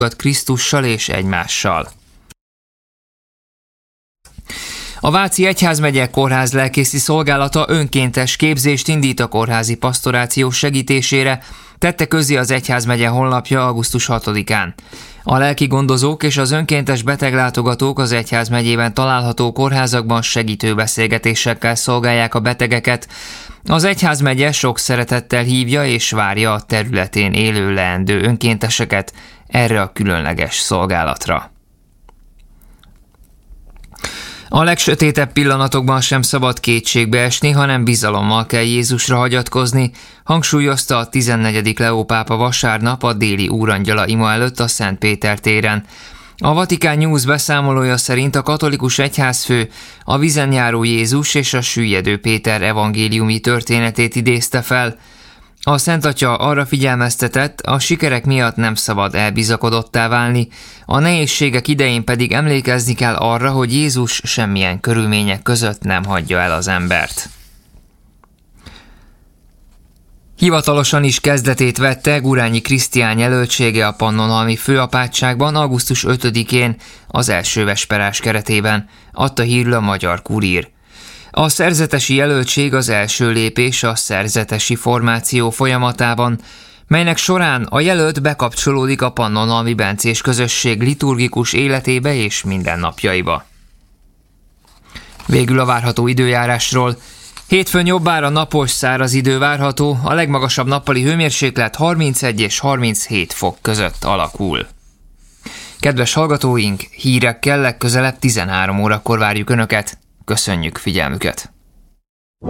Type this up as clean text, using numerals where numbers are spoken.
Krisztussal és egymással. A Váci Egyházmegye Kórház lelkészi szolgálata önkéntes képzést indít a kórházi pasztoráció segítésére, tette közzé az Egyházmegye honlapja augusztus 6-án. A lelki gondozók és az önkéntes beteglátogatók az Egyházmegyében található kórházakban segítő beszélgetésekkel szolgálják a betegeket. Az Egyházmegye sok szeretettel hívja és várja a területén élő leendő önkénteseket erre a különleges szolgálatra. A legsötétebb pillanatokban sem szabad kétségbe esni, hanem bizalommal kell Jézusra hagyatkozni, hangsúlyozta a 14. Leó pápa vasárnap a déli úrangyala ima előtt a Szent Péter téren. A Vatikán News beszámolója szerint a katolikus egyházfő a vízen járó Jézus és a süllyedő Péter evangéliumi történetét idézte fel. A Szent Atya arra figyelmeztetett, a sikerek miatt nem szabad elbizakodottá válni, a nehézségek idején pedig emlékezni kell arra, hogy Jézus semmilyen körülmények között nem hagyja el az embert. Hivatalosan is kezdetét vette Gurányi Krisztián jelöltsége a Pannonhalmi Főapátságban augusztus 5-én az első vesperás keretében, adta hírül a Magyar Kurír. A szerzetesi jelöltség az első lépés a szerzetesi formáció folyamatában, melynek során a jelölt bekapcsolódik a Pannonhalmi bencés közösség liturgikus életébe és mindennapjaiba. Végül a várható időjárásról. Hétfőn jobbára napos, száraz idő várható, a legmagasabb nappali hőmérséklet 31 és 37 fok között alakul. Kedves hallgatóink, hírekkel legközelebb 13 órakor várjuk Önöket. Köszönjük figyelmüket!